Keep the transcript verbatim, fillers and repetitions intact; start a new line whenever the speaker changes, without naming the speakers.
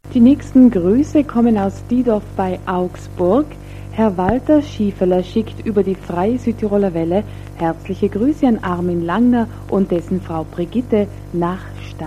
Die nächsten Grüße kommen aus Diedorf bei Augsburg. Herr Walter Schiefeler schickt über die Freie Südtiroler Welle herzliche Grüße an Armin Langner und dessen Frau Brigitte nach